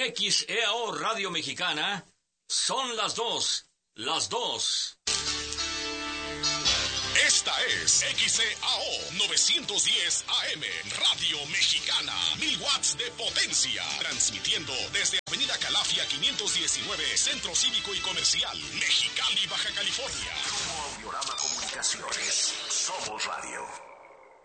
XEAO Radio Mexicana, son las 2. Esta es XEAO 910 AM, Radio Mexicana, 1000 watts de potencia, transmitiendo desde Avenida Calafia 519, Centro Cívico y Comercial, Mexicali, Baja California. Grupo Audiorama Comunicaciones, somos radio.